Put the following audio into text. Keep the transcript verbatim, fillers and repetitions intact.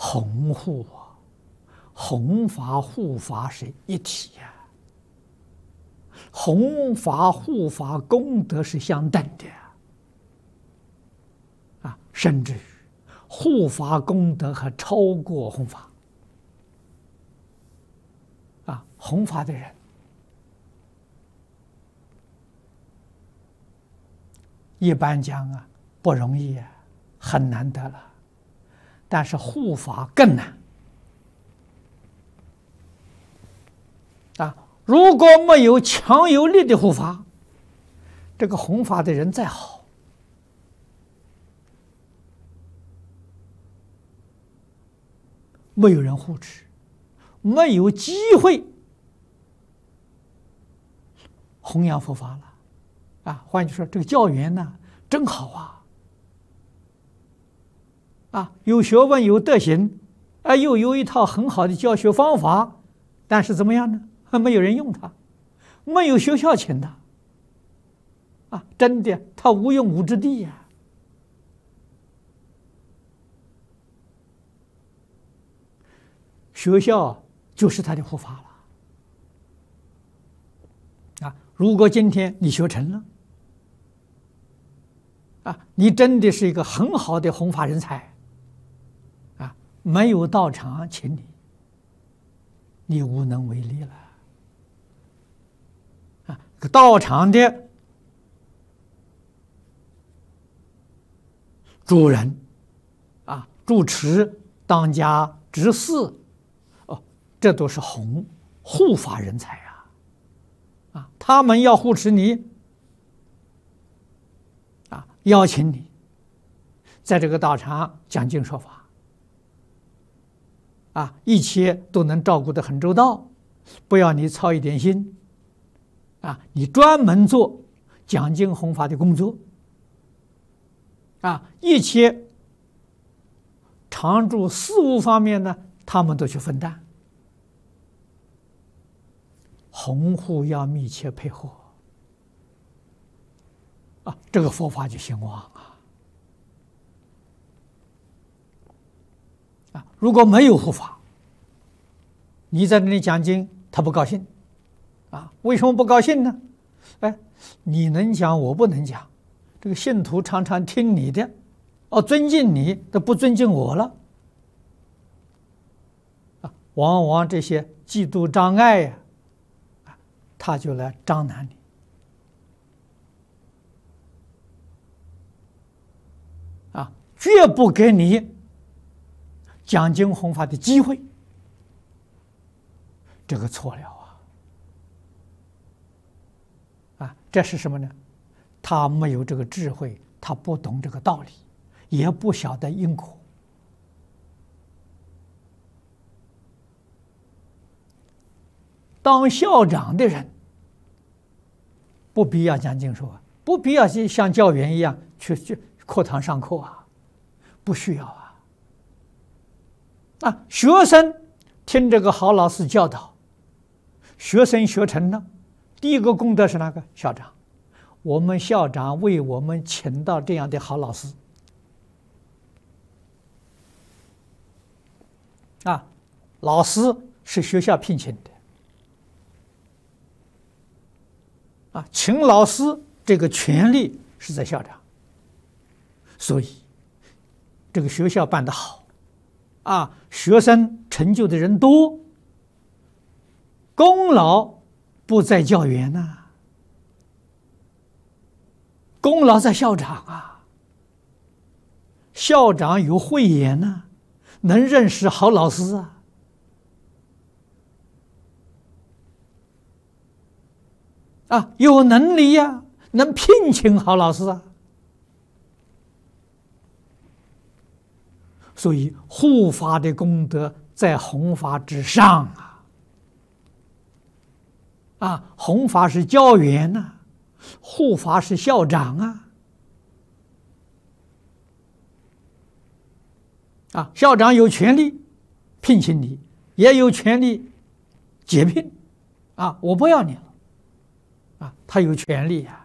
弘护啊，弘法护法是一体呀、啊，弘法护法功德是相等的呀、啊，啊，甚至于护法功德还超过弘法啊，弘法的人一般讲啊不容易啊，很难得了。但是护法更难啊！如果没有强有力的护法，这个弘法的人再好，没有人护持，没有机会弘扬佛法了啊！换句说，这个教员呢，真好啊！啊，有学问，有德行，啊，又有一套很好的教学方法，但是怎么样呢？没有人用它，没有学校请他，啊，真的，他无用武之地呀、啊。学校就是他的护法了，啊，如果今天你学成了，啊，你真的是一个很好的弘法人才。没有道场请你，你无能为力了啊！道场的主人啊，主持、当家、执事，哦，这都是弘护法人才啊！啊，他们要护持你，啊，邀请你在这个道场讲经说法。啊，一切都能照顾得很周到，不要你操一点心，啊，你专门做讲经弘法的工作，啊，一切常住事务方面呢，他们都去分担，弘护要密切配合，啊，这个佛法就兴旺啊。啊，如果没有护法，你在那里讲经，他不高兴，啊，为什么不高兴呢？哎，你能讲，我不能讲，这个信徒常常听你的，哦，尊敬你，都不尊敬我了，啊，往往这些嫉妒障碍呀、啊，他就来张难你，啊，绝不给你讲经弘法的机会，这个错了啊！啊，这是什么呢？他没有这个智慧，他不懂这个道理，也不晓得因果。当校长的人，不必要讲经说法，不必要像教员一样去去课堂上课啊，不需要啊。啊，学生听这个好老师教导，学生学成了，第一个功德是哪个？校长。我们校长为我们请到这样的好老师，啊，老师是学校聘请的，啊，请老师这个权利是在校长，所以这个学校办得好。啊，学生成就的人多，功劳不在教员呐、啊，功劳在校长啊。校长有慧眼呐、啊，能认识好老师啊，啊，有能力呀、啊，能聘请好老师啊。所以护法的功德在弘法之上啊！啊，弘法是教员呐、啊，护法是校长啊！啊，校长有权利聘请你，也有权利解聘，啊，我不要你了，啊，他有权利呀、啊。